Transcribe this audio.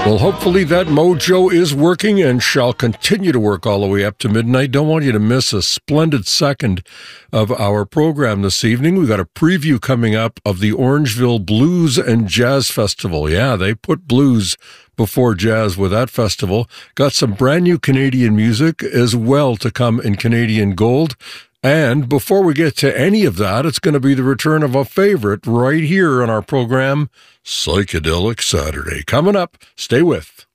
Well, hopefully that mojo is working and shall continue to work all the way up to midnight. Don't want you to miss a splendid second of our program this evening. We've got a preview coming up of the Orangeville Blues and Jazz Festival. Yeah, they put blues before jazz with that festival. Got some brand new Canadian music as well to come in Canadian Gold. And before we get to any of that, it's going to be the return of a favorite right here on our program, Psychedelic Saturday. Coming up, stay with.